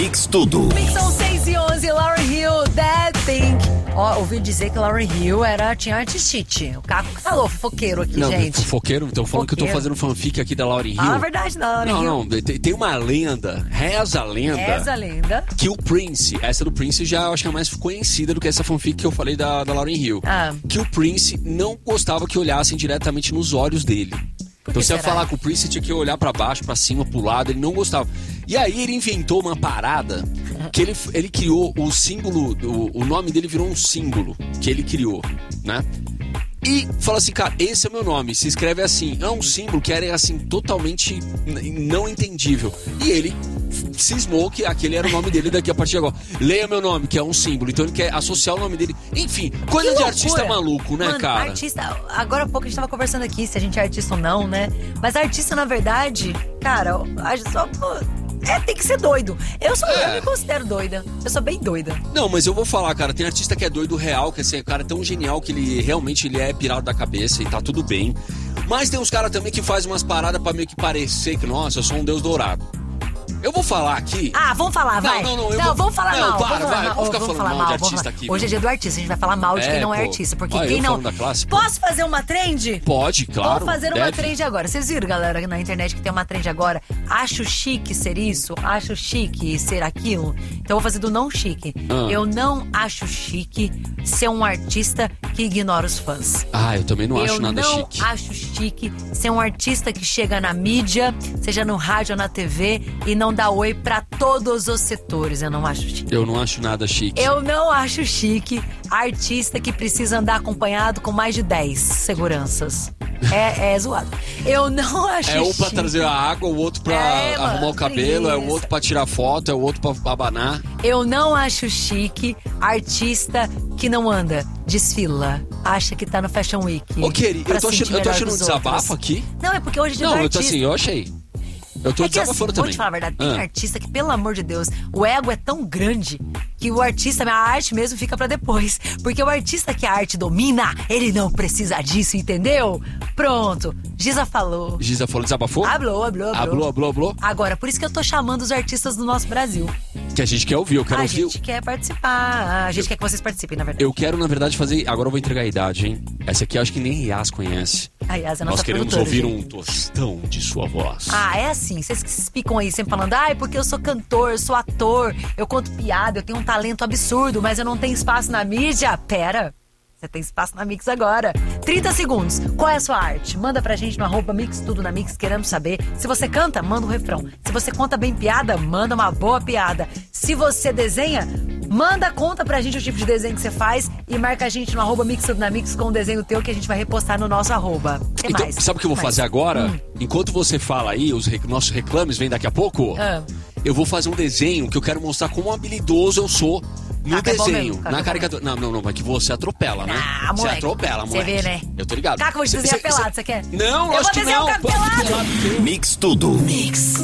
Mix Tudo. Mix são 6:11, Lauryn Hill, That Thing. Ó, ouvi dizer que Lauryn Hill tinha artistite. O Caco que falou, fofoqueiro aqui, gente. Fofoqueiro? Então falando que eu tô fazendo fanfic aqui da Lauryn Hill. Fala a verdade da Lauryn Hill. Não, tem uma lenda, reza a lenda. Que o Prince, essa do Prince já eu acho que é mais conhecida do que essa fanfic que eu falei da Lauryn Hill. Que o Prince não gostava que olhassem diretamente nos olhos dele. Então você ia falar com o Prince, tinha que olhar pra baixo, pra cima, pro lado, ele não gostava. E aí ele inventou uma parada que ele criou o símbolo, o nome dele virou um símbolo que ele criou, né? E fala assim, cara, esse é meu nome, se escreve assim. É um símbolo que era assim, totalmente não entendível. E ele cismou que aquele era o nome dele daqui a partir de agora. Leia meu nome, que é um símbolo. Então ele quer associar o nome dele. Enfim, coisa de artista maluco, né, mano, cara? Artista, agora há pouco a gente tava conversando aqui se a gente é artista ou não, né? Mas artista, na verdade, cara, tem que ser doido. Eu me considero doida. Eu sou bem doida. Não, mas eu vou falar, cara, tem artista que é doido real, que assim, o cara é tão genial que ele realmente é pirado da cabeça e tá tudo bem. Mas tem uns caras também que fazem umas paradas pra meio que parecer que, nossa, eu sou um deus dourado. Eu vou falar aqui... vamos falar, vai. Vamos falar mal. Vamos ficar falando mal de artista aqui. Hoje é dia do artista, a gente vai falar mal de quem não é artista. Porque quem não... Posso fazer uma trend? Pode, claro. Vou fazer uma trend agora. Vocês viram, galera, na internet que tem uma trend agora? Acho chique ser isso, acho chique ser aquilo. Então eu vou fazer do não chique. Eu não acho chique ser um artista que ignora os fãs. Eu também não acho nada chique. Eu não acho chique ser um artista que chega na mídia, seja no rádio ou na TV, e não dá oi pra todos os setores. Eu não acho chique. Eu não acho nada chique. Eu não acho chique artista que precisa andar acompanhado com mais de 10 seguranças. É zoado. Eu não acho chique. É um pra trazer a água, o outro pra arrumar o cabelo, é o outro pra tirar foto, é o outro pra abanar. Eu não acho chique artista que não anda, desfila, acha que tá no Fashion Week. Ô, querido, eu tô achando um desabafo aqui. Não, é porque hoje é dia do artista. Eu achei. Eu tô desabafando também. Vou te falar a verdade, tem artista que, pelo amor de Deus, o ego é tão grande que o artista, a arte mesmo, fica pra depois. Porque o artista que a arte domina, ele não precisa disso, entendeu? Pronto, Giza falou. Giza falou, desabafou? Hablou. Hablou. Agora, por isso que eu tô chamando os artistas do nosso Brasil. Que a gente quer ouvir, eu quero ouvir. A gente quer participar, a gente quer que vocês participem, na verdade. Eu quero, na verdade, fazer... Agora eu vou entregar a idade, hein? Essa aqui eu acho que nem Yas conhece. A Yas é nossa Nós queremos produtora, ouvir gente. um tostão de sua voz. É assim, vocês que se ficam aí sempre falando, porque eu sou cantor, eu sou ator, eu conto piada, eu tenho um talento absurdo, mas eu não tenho espaço na mídia. Pera, você tem espaço na Mix agora. 30 segundos, qual é a sua arte? Manda pra gente no @Mix Tudo na Mix, queremos saber. Se você canta, manda um refrão. Se você conta bem piada, manda uma boa piada. Se você desenha, conta pra gente o tipo de desenho que você faz e marca a gente no @Mix Tudo na Mix com um desenho teu que a gente vai repostar no nosso @. Então, sabe o que eu vou fazer agora? Enquanto você fala aí, os nossos reclames vêm daqui a pouco, eu vou fazer um desenho que eu quero mostrar como habilidoso eu sou no desenho, mesmo, na caricatura. Não, vai que você atropela, né? Você atropela, moleque. Você vê, né? Eu tô ligado. Caco, vou te desenhar pelado, você quer? Não, lógico que não. Eu vou desenhar o Caco pelado. Mix Tudo. Mix.